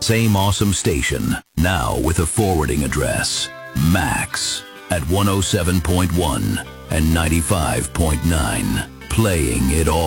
Same awesome station, now with a forwarding address. Max at 107.1 and 95.9. Playing it all.